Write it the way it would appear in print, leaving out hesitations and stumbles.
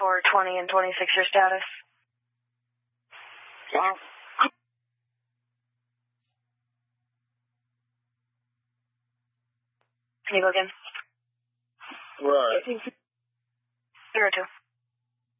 for 20 and 26 your status. Yes. Can you go again? Right. 02.